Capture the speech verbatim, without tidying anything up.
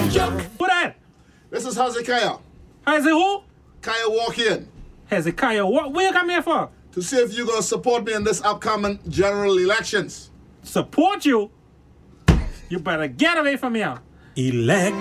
Who that? This is Hezekiah. Hezekiah who? Kaya walk in Hezekiah, what? Where you come here for? to see if you're going to support me in this upcoming general elections. Support you? You better get away from here. Elect